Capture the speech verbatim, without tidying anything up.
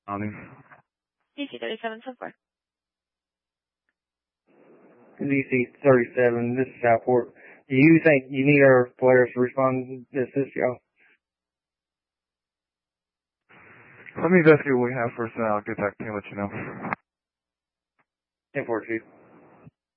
County. D C thirty-seven so far. D C thirty-seven, this is Southport. Do you think you need our players to respond to this, y'all? Let me investigate what we have first, and I'll get back to you and let you know. ten four, Chief.